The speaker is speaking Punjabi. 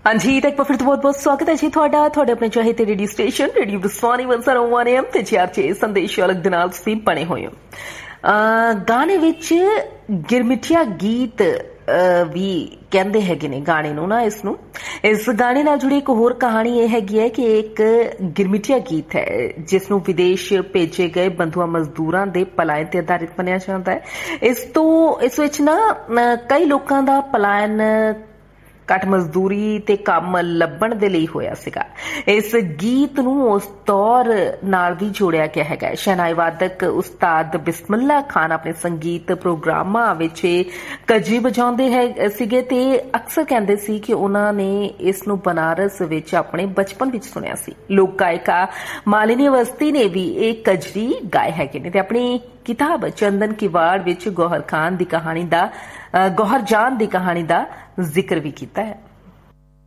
हाँ जी, तो एक बार फिर तो बहुत बहुत स्वागत है जी ਤੁਹਾਡਾ ਆਪਣੇ ਚਾਹਤੇ ਰੇਡੀਓ ਸਟੇਸ਼ਨ ਰੇਡੀਓ ਬਸਵਾਨੀ 101 AM ਤੇ ਚਾਰਚੇ ਸੰਦੇਸ਼ ਵਾਲਕ ਦੇ ਨਾਲ ਤੁਸੀਂ ਬਣੇ ਹੋਏ ਹੋ। ਗਾਣੇ ਵਿੱਚ ਗਿਰਮਿਟਿਆ ਗੀਤ ਵੀ ਕਹਿੰਦੇ ਹੈਗੇ ਨੇ ਗਾਣੇ ਨੂੰ ਨਾ ਇਸ ਗਾਣੇ ਨਾਲ ਜੁੜੀ ਇੱਕ ਹੋਰ ਕਹਾਣੀ ਇਹ ਹੈਗੀ ਹੈ ਕਿ ਇੱਕ ਗਿਰਮਿਟਿਆ ਗੀਤ ਹੈ ਜਿਸ ਨੂੰ ਵਿਦੇਸ਼ ਭੇਜੇ ਗਏ ਬੰਧੂਆ ਮਜ਼ਦੂਰਾਂ ਦੇ ਪਲਾਇਨ ਤੇ ਆਧਾਰਿਤ ਮੰਨਿਆ ਜਾਂਦਾ ਹੈ। ਇਸ ਵਿੱਚ ਨਾ ਕਈ ਲੋਕਾਂ ਦਾ ਪਲਾਇਨ ਘੱਟ ਮਜ਼ਦੂਰੀ ਤੇ ਕੰਮ ਲੱਭਣ ਦੇ ਲਈ ਹੋਇਆ ਸੀਗਾ। ਇਸ ਗੀਤ ਨੂੰ ਉਸ ਦੌਰ ਨਾਲ ਵੀ ਜੋੜਿਆ ਗਿਆ ਹੈਗਾ। ਸ਼ਹਿਨਾਈ ਵਾਦਕ ਉਸਤਾਦ ਬਿਸਮਿਲ੍ਲਾ ਖਾਨ ਆਪਣੇ ਸੰਗੀਤ ਪ੍ਰੋਗਰਾਮਾਂ ਵਿੱਚ ਕਜੀ ਵਜਾਉਂਦੇ ਸੀਗੇ ਤੇ ਅਕਸਰ ਕਹਿੰਦੇ ਸੀ ਕਿ ਉਹਨਾਂ ਨੇ ਇਸ ਨੂੰ ਬਨਾਰਸ ਵਿੱਚ ਆਪਣੇ ਬਚਪਨ ਵਿੱਚ ਸੁਣਿਆ ਸੀ। ਲੋਕ ਗਾਇਕਾ ਮਾਲਿਨੀ ਅਵਸਥੀ ਨੇ ਵੀ ਇਹ ਕਜਰੀ ਗਾਏ ਹੈਗੇ ਨੇ ਤੇ ਆਪਣੀ किताब चंदन की वाड़ विच गौहर जान की कहानी का जिक्र भी किया है।